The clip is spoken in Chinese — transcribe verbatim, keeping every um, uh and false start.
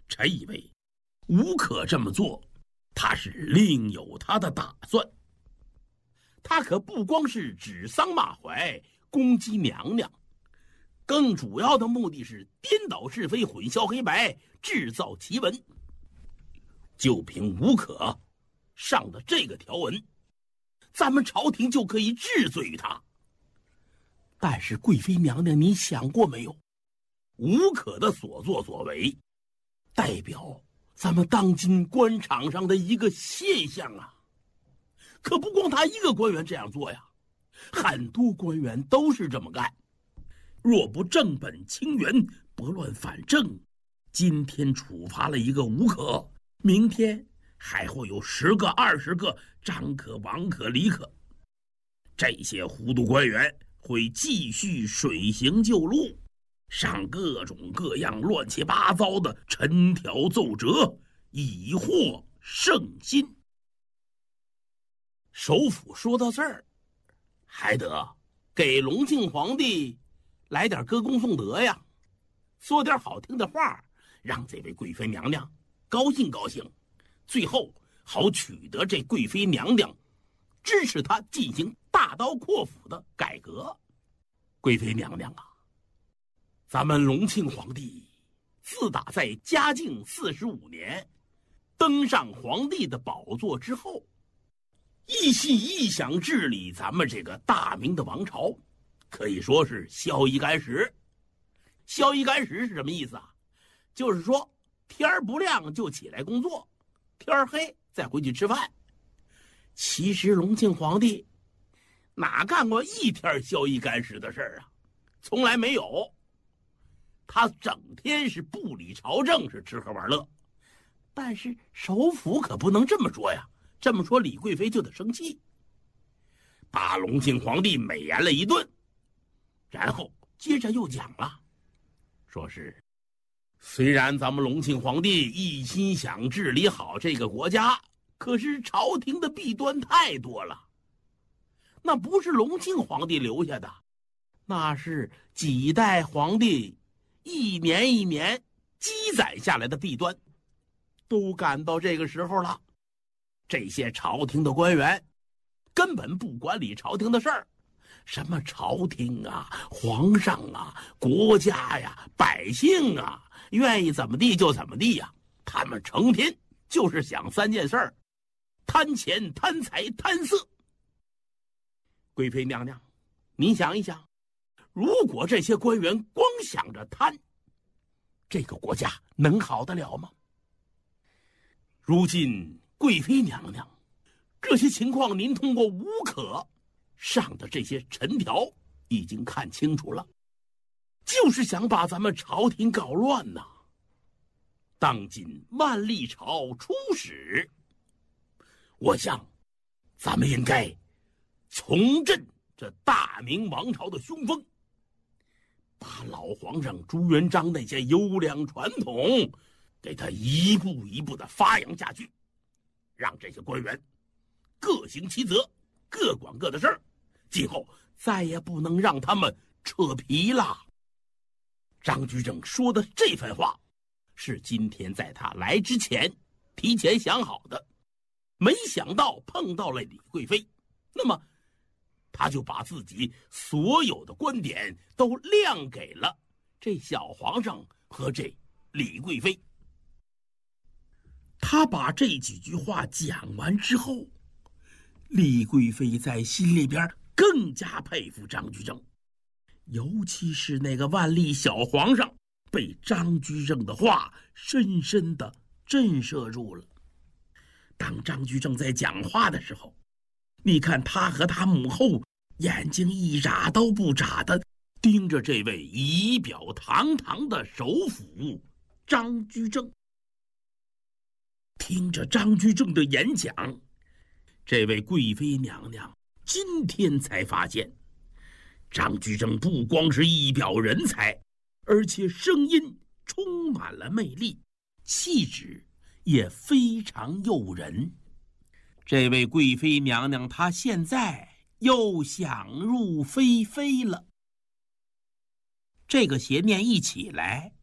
臣以为吴可这么做，他是另有他的打算。他可不光是指桑骂槐，攻击娘娘，更主要的目的是颠倒是非，混淆黑白，制造奇闻。就凭吴可上的这个条文，咱们朝廷就可以治罪于他。但是贵妃娘娘，你想过没有，吴可的所作所为代表咱们当今官场上的一个现象啊，可不光他一个官员这样做呀，很多官员都是这么干。若不正本清源，拨乱反正，今天处罚了一个吴可，明天还会有十个二十个张可、王可、李可，这些糊涂官员会继续水行旧路，上各种各样乱七八糟的陈条奏折，以获圣心。首辅说到这儿，还得给隆庆皇帝来点歌功颂德呀，说点好听的话，让这位贵妃娘娘高兴高兴，最后好取得这贵妃娘娘支持他进行大刀阔斧的改革。贵妃娘娘啊，咱们隆庆皇帝自打在嘉靖四十五年登上皇帝的宝座之后，一心一想治理咱们这个大明的王朝，可以说是宵一干食。宵一干食是什么意思啊？就是说天儿不亮就起来工作，天儿黑再回去吃饭。其实隆庆皇帝哪干过一天宵一干食的事儿啊？从来没有。他整天是不理朝政，是吃喝玩乐。但是首辅可不能这么说呀，这么说李贵妃就得生气，把隆庆皇帝美言了一顿，然后接着又讲了，说是虽然咱们隆庆皇帝一心想治理好这个国家，可是朝廷的弊端太多了，那不是隆庆皇帝留下的，那是几代皇帝一年一年积攒下来的弊端。都赶到这个时候了，这些朝廷的官员根本不管理朝廷的事儿，什么朝廷啊、皇上啊、国家呀、百姓啊，愿意怎么地就怎么地呀。他们成天就是想三件事儿：贪钱、贪财、贪色。贵妃娘娘，您想一想，如果这些官员光想着贪，这个国家能好得了吗？如今贵妃娘娘，这些情况您通过吴可上的这些陈条已经看清楚了，就是想把咱们朝廷搞乱呐。当今万历朝初始，我想咱们应该重振这大明王朝的雄风，把老皇上朱元璋那些优良传统给他一步一步的发扬下去，让这些官员各行其责，各管各的事儿，今后再也不能让他们扯皮了。张居正说的这番话是今天在他来之前提前想好的，没想到碰到了李贵妃，那么他就把自己所有的观点都亮给了这小皇上和这李贵妃。他把这几句话讲完之后，李贵妃在心里边更加佩服张居正，尤其是那个万历小皇上被张居正的话深深地震慑住了。当张居正在讲话的时候，你看他和他母后眼睛一眨都不眨的盯着这位仪表堂堂的首辅张居正。听着张居正的演讲，这位贵妃娘娘今天才发现，张居正不光是一表人才，而且声音充满了魅力，气质也非常诱人。这位贵妃娘娘她现在又想入非非了。这个邪念一起来，